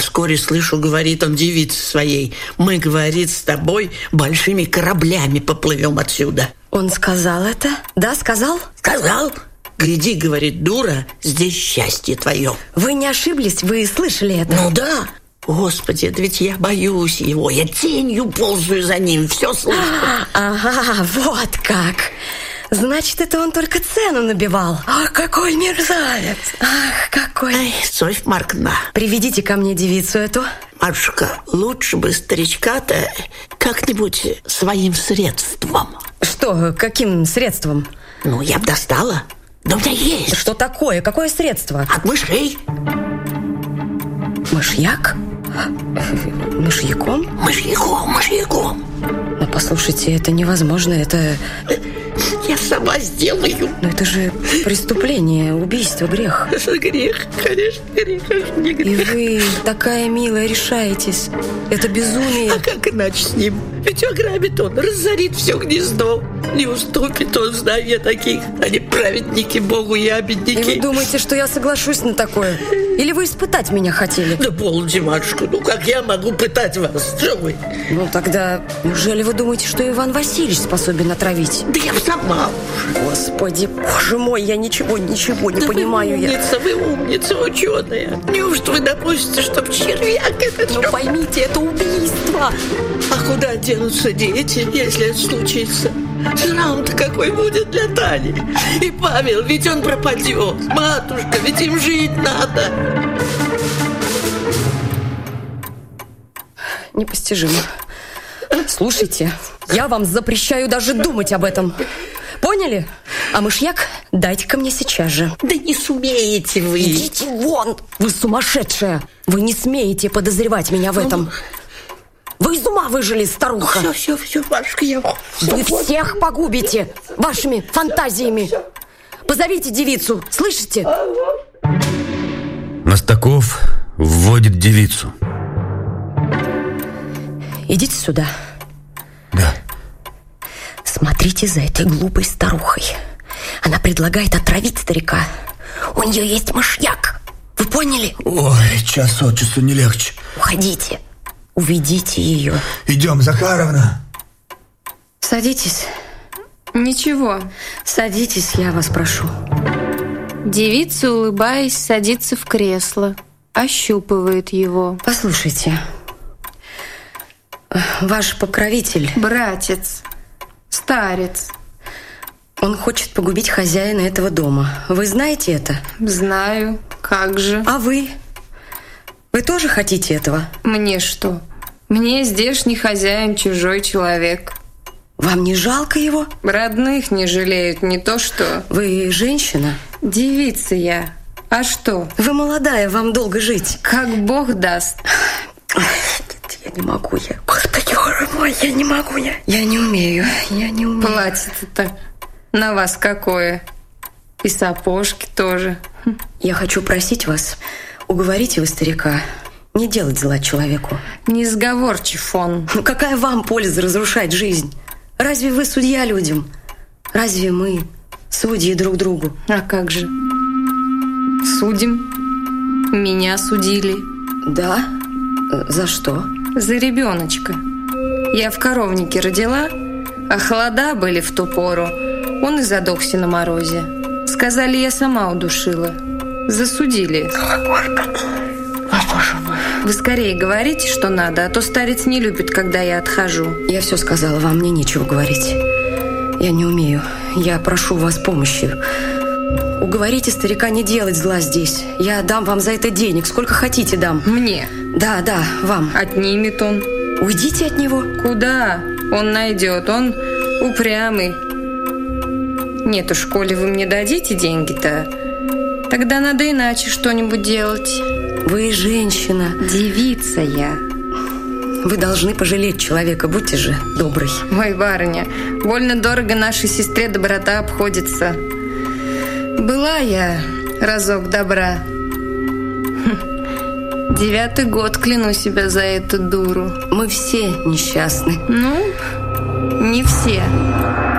вскоре слышу, говорит он девице своей: мы, говорит, с тобой большими кораблями поплывем отсюда. Он сказал это? Да, сказал? Сказал. Гляди, говорит, дура, здесь счастье твое. Вы не ошиблись? Вы слышали это? Ну да. Господи, да ведь я боюсь его. Я тенью ползаю за ним, все слышу. Ага, вот как. Значит, это он только цену набивал. Ах, какой мерзавец. Ах, какой. Ай, Софья Марковна. Приведите ко мне девицу эту. Матушка, лучше бы старичка-то как-нибудь своим средством. Что, каким средством? Ну, я бы достала. Да у меня есть. Что такое? Какое средство? От мышей. Мышьяк? Мышьяком? Мышьяком. Но послушайте, это невозможно, это... Я сама сделаю. Но это же преступление, убийство, грех. Грех, конечно, грех. Не грех. И вы, такая милая, решаетесь. Это безумие. А как иначе с ним? Ведь ограбит он, разорит все гнездо. Не уступит он, знаю я таких. Они праведники, Богу ябедники. И вы думаете, что я соглашусь на такое? Или вы испытать меня хотели? Да полноте, матушка, ну как я могу пытать вас? Что вы? Ну тогда, неужели вы думаете, что Иван Васильевич способен отравить? Да я сама. Господи, боже мой, я ничего не да понимаю. Вы умница, ученая. Неужто вы допустите, чтоб червяк этот... Ну поймите, это убийство. А куда денутся дети, если это случится? Срам-то какой будет для Тани. И Павел, ведь он пропадет. Матушка, ведь им жить надо. Непостижимо. Слушайте, я вам запрещаю даже думать об этом. Поняли? А мышьяк дайте-ка мне сейчас же. Да не сумеете вы. Идите вон! Вы сумасшедшая! Вы не смеете подозревать меня в этом. Вы из ума выжили, старуха! Все, Машка, я... Вы всех погубите вашими фантазиями! Позовите девицу, слышите? Мостаков вводит девицу. Идите сюда. Да. Смотрите за этой глупой старухой. Она предлагает отравить старика. У нее есть мышьяк. Вы поняли? Ой, час от часу не легче. Уходите. Уведите ее. Идем, Захаровна. Садитесь. Ничего. Садитесь, я вас прошу. Девица, улыбаясь, садится в кресло. Ощупывает его. Послушайте. Ваш покровитель... Братец. Старец. Он хочет погубить хозяина этого дома. Вы знаете это? Знаю. Как же. А вы? Вы тоже хотите этого? Мне что? Мне здешний хозяин чужой человек. Вам не жалко его? Родных не жалеют, не то что... Вы женщина? Девица я. А что? Вы молодая, вам долго жить. Как Бог даст. Нет, я не могу, Господи, боже мой, я не могу, я не умею. Платье-то на вас какое? И сапожки тоже. Я хочу просить вас, уговорите вы старика не делать зла человеку. Несговорчив он. Ну какая вам польза разрушать жизнь? Разве вы судья людям? Разве мы судьи друг другу? А как же? Судим. Меня судили. Да? За что? За ребеночка. Я в коровнике родила, а холода были в ту пору. Он и задохся на морозе. Сказали, я сама удушила. Засудили. Вы скорее говорите, что надо, а то старец не любит, когда я отхожу. Я все сказала, вам мне нечего говорить. Я не умею. Я прошу вас помощи. Уговорите старика не делать зла здесь. Я дам вам за это денег, сколько хотите дам. Мне? Да, вам. Отнимет он. Уйдите от него. Куда? Он найдет, он упрямый. Нет уж, коли вы мне дадите деньги-то, тогда надо иначе что-нибудь делать. Вы женщина. Девица я. Вы должны пожалеть человека, будьте же доброй. Ой, барыня, больно дорого нашей сестре доброта обходится. Была я разок добра. 9-й год кляну себя за эту дуру. Мы все несчастны. Ну, не все.